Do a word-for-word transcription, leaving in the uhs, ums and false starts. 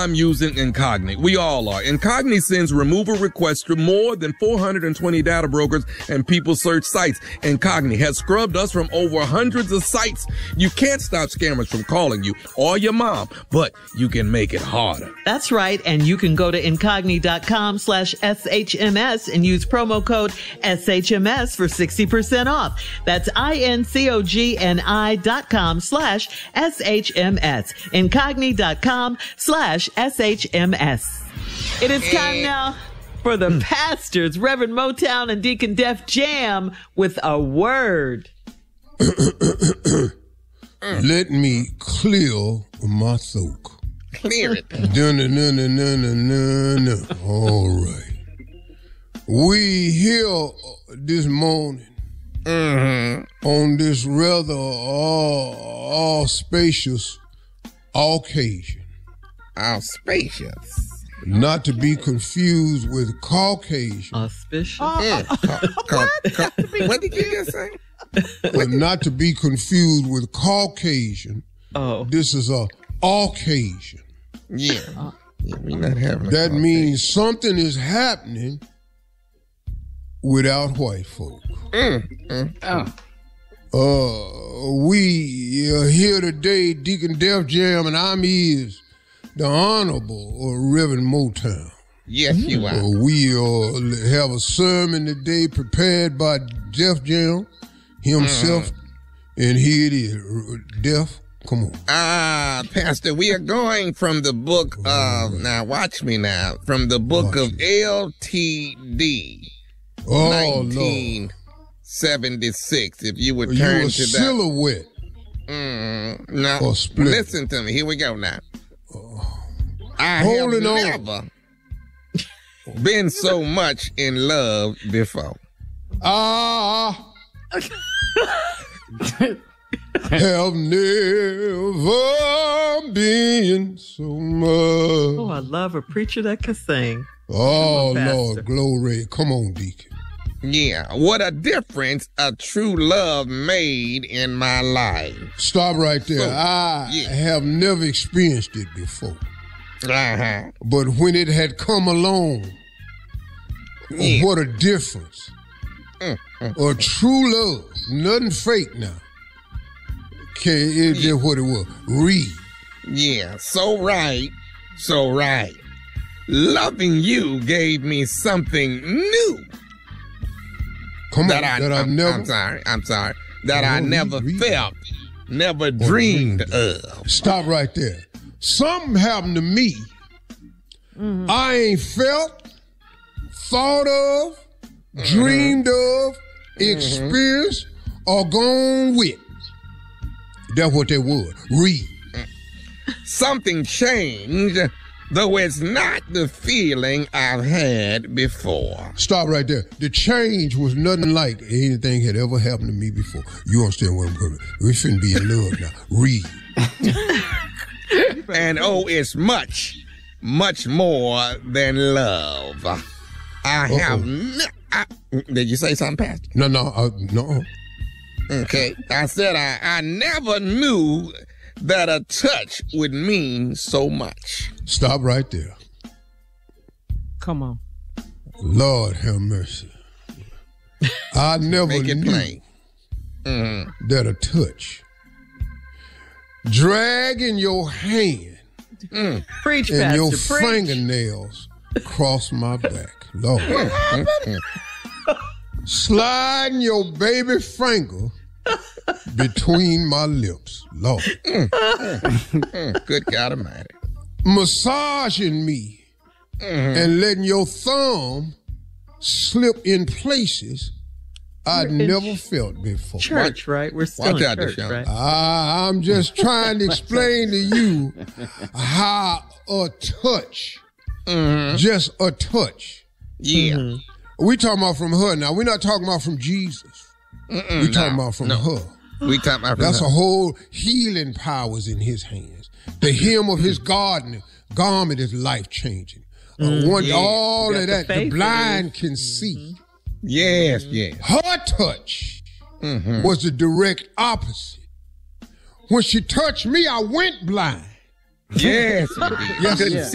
I'm using Incogni. We all are. Incogni sends removal requests to more than four hundred twenty data brokers and people search sites. Incogni has scrubbed us from over hundreds of sites. You can't stop scammers from calling you or your mom, but you can make it harder. That's right. And you can go to Incogni.com slash SHMS and use promo code S H M S for sixty percent off. That's I-N-C-O-G-N-I dot com slash S-H-M-S. Incogni.com slash S-H-M-S. It is time now for the pastors, Reverend Motown and Deacon Def Jam with a word. Let me clear my throat. Clear it. Dun, dun, dun, dun, dun, dun, dun, dun. All right. We here this morning mm-hmm. on this rather uh, auspicious occasion. Auspicious. Not to be confused with Caucasian. Auspicious? Yeah. Ca- ca- ca- what did you just say? But not to be confused with Caucasian. Oh. This is a occasion. Yeah. yeah we're not having a That means something is happening without white folk. Mm, mm, oh. Uh, we are here today, Deacon Def Jam, and I'm his, the Honorable Reverend Motown. Yes, you are. Uh, we uh, have a sermon today prepared by Def Jam himself, mm. and here it is. Def, come on. Ah, Pastor, we are going from the book of, uh, now watch me now, from the book watch of me. L T D, oh, nineteen seventy-six. If you would turn you a to that. Silhouette. Mm, now, listen to me. Here we go now. Oh. I Holding have never on. been so much in love before. Ah. Have never been so much. Oh, I love a preacher that can sing. Oh, on, Lord, glory. Come on, Deacon. Yeah, what a difference a true love made in my life. Stop right there. So, I yeah. have never experienced it before. Uh-huh. But when it had come along, yeah. what a difference. Mm, mm, a true love, nothing fake now. Okay, it's yeah. just what it was. Read. Yeah, so right, so right. Loving you gave me something new. Come that on, I, that I I'm, never. I'm sorry, I'm sorry. That oh, I never read, read. felt, never dreamed of. Stop right there. Something happened to me. Mm-hmm. I ain't felt, thought of, mm-hmm. dreamed of, experienced, mm-hmm. or gone with. That's what they was. Read. Something changed, though it's not the feeling I've had before. Stop right there. The change was nothing like anything had ever happened to me before. You understand what I'm going to We shouldn't be in love now. Read. And oh, it's much, much more than love. I Uh-oh. have... No, I, did you say something, Pastor? No, no, uh, no. Okay. I said I, I never knew that a touch would mean so much. Stop right there. Come on. Lord have mercy. I never Make it knew plain. Mm-hmm. that a touch, dragging your hand mm. preach, and Pastor, your preach. fingernails cross my back. Lord. Mm-hmm. Sliding your baby finger between my lips. Lord. Mm, mm, mm, good God Almighty. Massaging me mm-hmm. and letting your thumb slip in places I'd We're never felt before. Church, right? We're still Watch in out, church, Deshaun. right? I, I'm just trying to explain to you how a touch, mm-hmm. just a touch. Yeah. Mm-hmm. We talking about from her now. We're not talking about from Jesus. Mm-mm, we talking no, about from no. her. We talking about from That's her. a whole healing powers in his hands. The hem of his garden, garment is life changing. Mm, uh, one, yeah. all You of got that, the the faith blind in it. can Mm-hmm. see. Yes, yes. Her touch Mm-hmm. was the direct opposite. When she touched me, I went blind. Yes, you did. Yes, Couldn't yeah.